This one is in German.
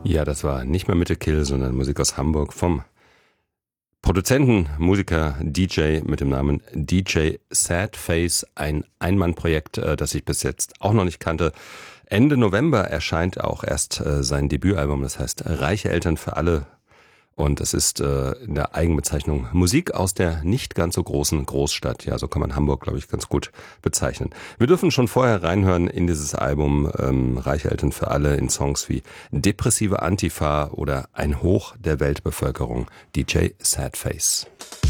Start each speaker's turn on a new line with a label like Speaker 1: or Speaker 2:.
Speaker 1: Ja, das war nicht mehr Mitte Kill, sondern Musik aus Hamburg vom Produzenten, Musiker, DJ mit dem Namen DJ Sadface, ein Einmannprojekt, das ich bis jetzt auch noch nicht kannte. Ende November erscheint auch erst sein Debütalbum, das heißt Reiche Eltern für alle. Und es ist in der Eigenbezeichnung Musik aus der nicht ganz so großen Großstadt. Ja, so kann man Hamburg, glaube ich, ganz gut bezeichnen. Wir dürfen schon vorher reinhören in dieses Album Reiche Eltern für alle in Songs wie Depressive Antifa oder Ein Hoch der Weltbevölkerung, DJ Sadface.